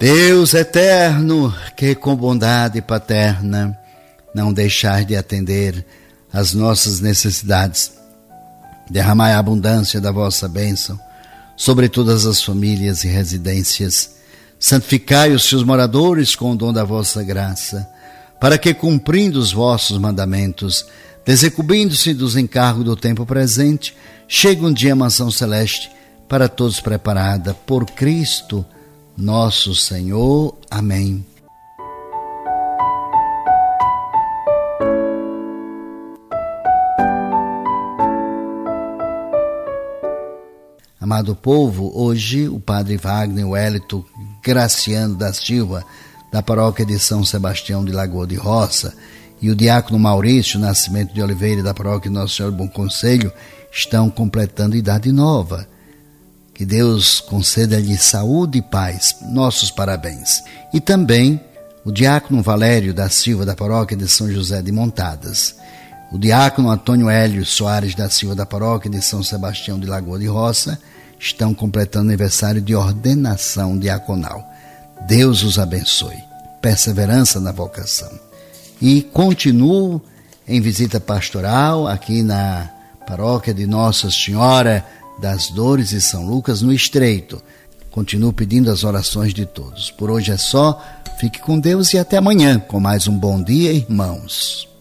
Deus eterno, que com bondade paterna não deixar de atender às nossas necessidades, derramai a abundância da vossa bênção sobre todas as famílias e residências. Santificai os seus moradores com o dom da vossa graça, para que, cumprindo os vossos mandamentos, desencobrindo-se dos encargos do tempo presente, chegue um dia a mansão celeste, para todos preparada por Cristo nosso Senhor. Amém. Amado povo, hoje o padre Wagner Wellington Graciano da Silva, da paróquia de São Sebastião de Lagoa de Roça, e o diácono Maurício Nascimento de Oliveira, da paróquia Nosso Senhor Bom Conselho, estão completando idade nova. Que Deus conceda-lhe saúde e paz. Nossos parabéns. E também o diácono Valério da Silva, da paróquia de São José de Montadas. O diácono Antônio Hélio Soares da Silva, da paróquia de São Sebastião de Lagoa de Roça, estão completando aniversário de ordenação diaconal. Deus os abençoe. Perseverança na vocação. E continuo em visita pastoral aqui na paróquia de Nossa Senhora das Dores e São Lucas, no Estreito. Continuo pedindo as orações de todos. Por hoje é só. Fique com Deus e até amanhã com mais um Bom Dia, irmãos.